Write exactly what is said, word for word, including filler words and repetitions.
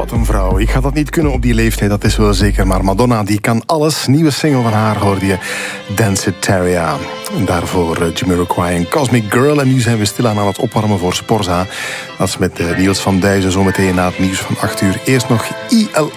Wat een vrouw. Ik ga dat niet kunnen op die leeftijd, dat is wel zeker. Maar Madonna, die kan alles. Nieuwe single van haar hoorde je Dancetaria. En daarvoor Jamiroquai en Cosmic Girl. En nu zijn we stilaan aan het opwarmen voor Sporza. Dat is met Niels van Dijzen zometeen na het nieuws van acht uur. Eerst nog I L